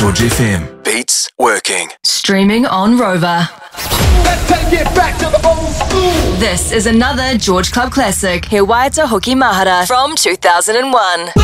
George FM. Beats working. Streaming on Rover. Let's take it back to the old school. This is another George Club classic, He Waita Hoki Mahara from 2001.